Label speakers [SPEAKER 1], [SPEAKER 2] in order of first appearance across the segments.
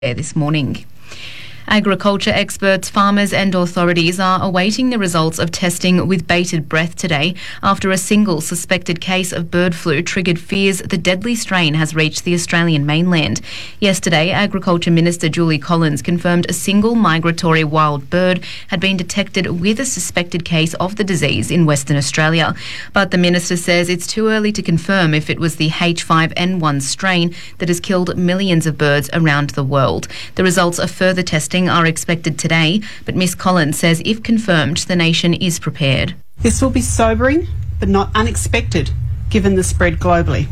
[SPEAKER 1] this morning. Agriculture experts, farmers and authorities are awaiting the results of testing with bated breath today after a single suspected case of bird flu triggered fears the deadly strain has reached the Australian mainland. Yesterday, Agriculture Minister Julie Collins confirmed a single migratory wild bird had been detected with a suspected case of the disease in Western Australia. But the minister says it's too early to confirm if it was the H5N1 strain that has killed millions of birds around the world. The results of further testing are expected today, but Ms Collins says if confirmed, the nation is prepared.
[SPEAKER 2] This will be sobering, but not unexpected, given the spread globally.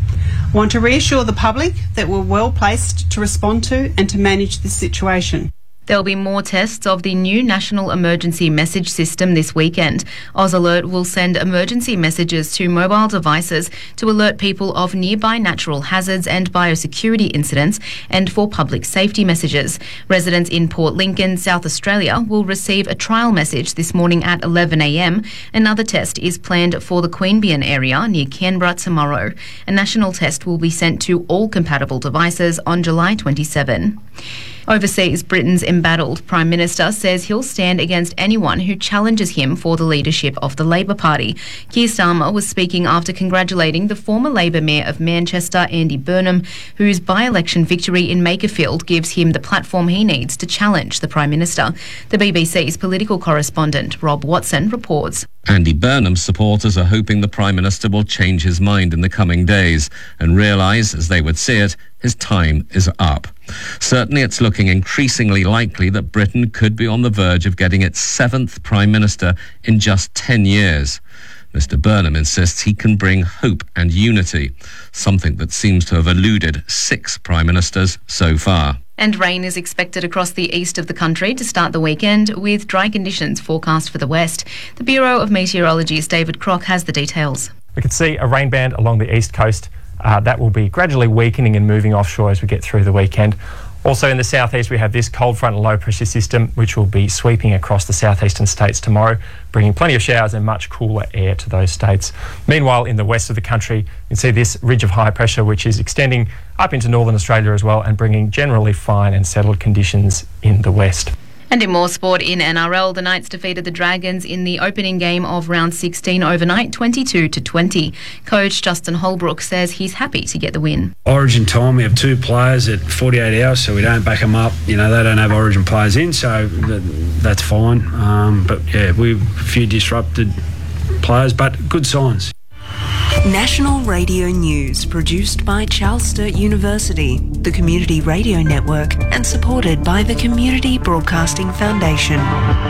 [SPEAKER 2] I want to reassure the public that we're well placed to respond to and to manage this situation.
[SPEAKER 1] There'll be more tests of the new National Emergency Message System this weekend. AusAlert will send emergency messages to mobile devices to alert people of nearby natural hazards and biosecurity incidents and for public safety messages. Residents in Port Lincoln, South Australia will receive a trial message this morning at 11 a.m. Another test is planned for the Queanbeyan area near Canberra tomorrow. A national test will be sent to all compatible devices on July 27. Overseas, Britain's embattled Prime Minister says he'll stand against anyone who challenges him for the leadership of the Labor Party. Keir Starmer was speaking after congratulating the former Labor Mayor of Manchester, Andy Burnham, whose by-election victory in Makerfield gives him the platform he needs to challenge the Prime Minister. The BBC's political correspondent, Rob Watson, reports.
[SPEAKER 3] Andy Burnham's supporters are hoping the Prime Minister will change his mind in the coming days and realise, as they would see it, his time is up. Certainly it's looking increasingly likely that Britain could be on the verge of getting its 7th Prime Minister in just 10 years. Mr Burnham insists he can bring hope and unity, something that seems to have eluded 6 Prime Ministers so far.
[SPEAKER 1] And rain is expected across the east of the country to start the weekend, with dry conditions forecast for the west. The Bureau of Meteorology's David Crock has the details.
[SPEAKER 4] We can see a rain band along the east coast. That will be gradually weakening and moving offshore as we get through the weekend. Also in the southeast, we have this cold front and low pressure system, which will be sweeping across the southeastern states tomorrow, bringing plenty of showers and much cooler air to those states. Meanwhile, in the west of the country, you can see this ridge of high pressure, which is extending up into northern Australia as well and bringing generally fine and settled conditions in the west.
[SPEAKER 1] And in more sport, in NRL, the Knights defeated the Dragons in the opening game of round 16 overnight, 22-20. Coach Justin Holbrook says he's happy to get the win.
[SPEAKER 5] Origin time, we have 2 players at 48 hours, so we don't back them up. You know, they don't have Origin players in, so that's fine. But yeah, we've a few disrupted players, but good signs.
[SPEAKER 6] National Radio News, produced by Charles Sturt University, the Community Radio Network, and supported by the Community Broadcasting Foundation.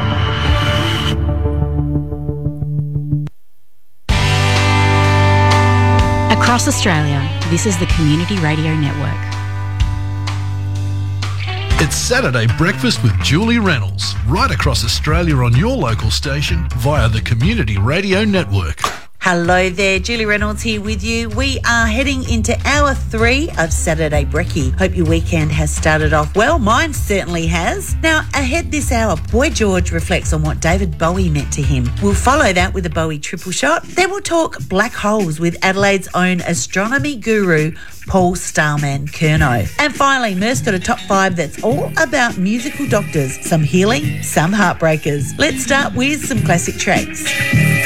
[SPEAKER 7] Across Australia, this is the Community Radio Network.
[SPEAKER 8] It's Saturday Breakfast with Julie Reynolds, right across Australia on your local station via the Community Radio Network.
[SPEAKER 9] Hello there, Julie Reynolds here with you. We are heading into hour 3 of Saturday Brekkie. Hope your weekend has started off well. Mine certainly has. Now, ahead this hour, Boy George reflects on what David Bowie meant to him. We'll follow that with a Bowie triple shot. Then we'll talk black holes with Adelaide's own astronomy guru, Paul Starman Kerno. And finally, Mer's got a top 5 that's all about musical doctors. Some healing, some heartbreakers. Let's start with some classic tracks.